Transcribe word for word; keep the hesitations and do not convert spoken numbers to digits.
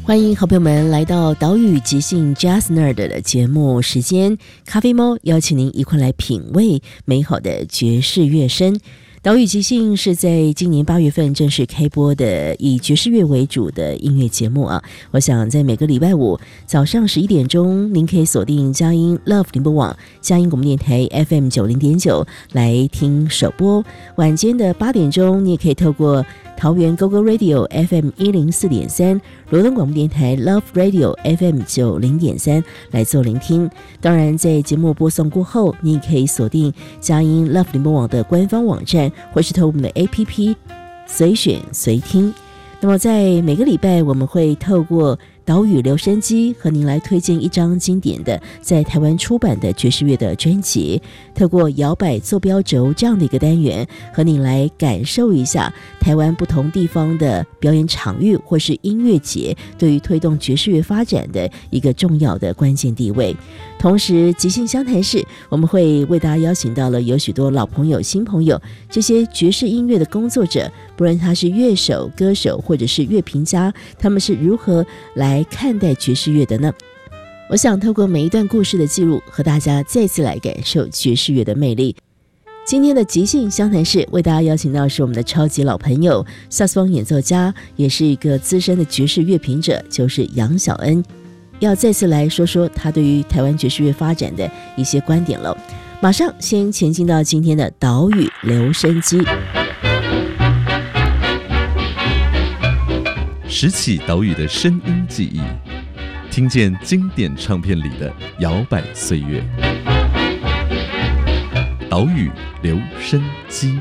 欢迎好朋友们来到岛屿即兴 Jazz Nerd 的节目时间，咖啡猫邀请您一块来品味美好的爵士乐声。岛屿即兴是在今年八月份正式开播的以爵士乐为主的音乐节目啊。我想在每个礼拜五早上十一点钟，您可以锁定佳音 Love 联播网、佳音广播电台 F M 九零点九来听首播。晚间的八点钟，你也可以透过桃园 Go Go Radio F M 一零四点三、罗东广播电台 Love Radio F M 九零点三来做聆听。当然，在节目播送过后，你也可以锁定佳音 Love 联播网的官方网站，或是透过我们的 A P P 随选随听。那么在每个礼拜，我们会透过岛屿留声机和您来推荐一张经典的在台湾出版的爵士乐的专辑，透过摇摆坐标轴这样的一个单元，和您来感受一下台湾不同地方的表演场域或是音乐节对于推动爵士乐发展的一个重要的关键地位。同时即兴相谈室，我们会为大家邀请到了有许多老朋友新朋友，这些爵士音乐的工作者，不论他是乐手歌手或者是乐评家，他们是如何来看待爵士乐的呢？我想透过每一段故事的记录，和大家再次来感受爵士乐的魅力。今天的即兴相谈室为大家邀请到是我们的超级老朋友，萨克斯风演奏家，也是一个资深的爵士乐评者，就是杨小恩，要再次来说说他对于台湾爵士乐发展的一些观点了。马上先前进到今天的岛屿留声机， 拾起岛屿的声音记忆，听见经典唱片里的摇摆岁月。岛屿留声机。